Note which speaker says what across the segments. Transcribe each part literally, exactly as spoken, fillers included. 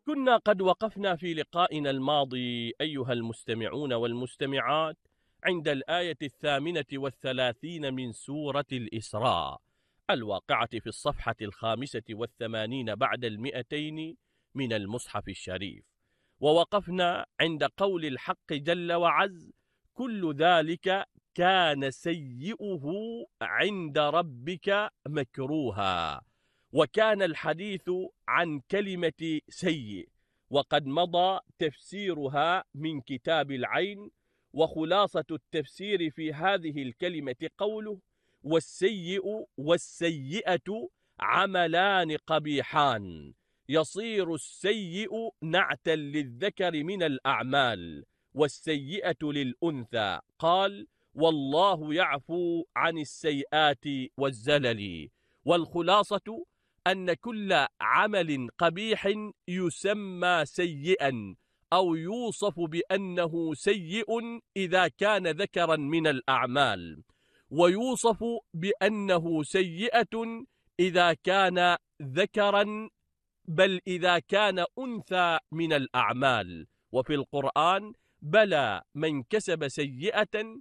Speaker 1: كنا قد وقفنا في لقائنا الماضي أيها المستمعون والمستمعات عند الآية الثامنة والثلاثين من سورة الإسراء الواقعة في الصفحة الخامسة والثمانين بعد المئتين من المصحف الشريف، ووقفنا عند قول الحق جل وعز: كل ذلك كان سيئه عند ربك مكروها. وكان الحديث عن كلمة سيء، وقد مضى تفسيرها من كتاب العين، وخلاصة التفسير في هذه الكلمة قوله: والسيء والسيئة عملان قبيحان، يصير السيء نعتا للذكر من الأعمال والسيئة للأنثى. قال: والله يعفو عن السيئات والزلل. والخلاصة أن كل عمل قبيح يسمى سيئا أو يوصف بأنه سيء إذا كان ذكرا من الأعمال، ويوصف بأنه سيئة إذا كان ذكرا، بل إذا كان أنثى من الأعمال. وفي القرآن: بلى من كسب سيئة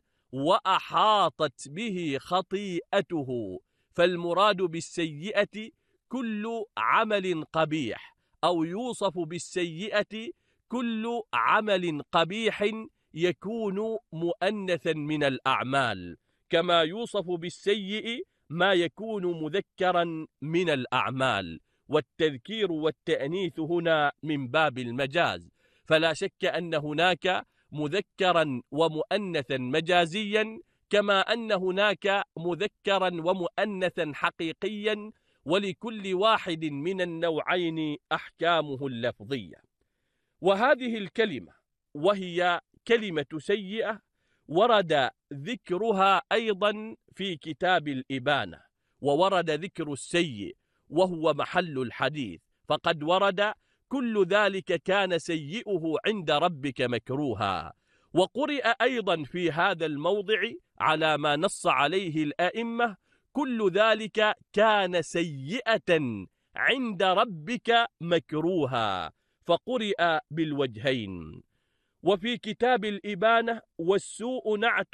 Speaker 1: وأحاطت به خطيئته. فالمراد بالسيئة كل عمل قبيح، أو يوصف بالسيئة كل عمل قبيح يكون مؤنثا من الأعمال، كما يوصف بالسيء ما يكون مذكرا من الأعمال. والتذكير والتأنيث هنا من باب المجاز، فلا شك أن هناك مذكرا ومؤنثا مجازيا، كما أن هناك مذكرا ومؤنثا حقيقيا، ولكل واحد من النوعين أحكامه اللفظية. وهذه الكلمة وهي كلمة سيئة ورد ذكرها أيضا في كتاب الإبانة، وورد ذكر السيء وهو محل الحديث، فقد ورد: كل ذلك كان سيئه عند ربك مكروها. وقرئ أيضا في هذا الموضع على ما نص عليه الأئمة: كل ذلك كان سيئة عند ربك مكروها، فقرئ بالوجهين. وفي كتاب الإبانة: والسوء نعت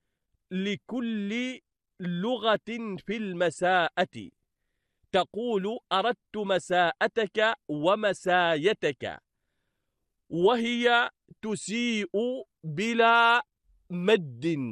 Speaker 1: لكل لغة في المساءة، تقول أردت مساءتك ومسايتك، وهي تسيء بلا مد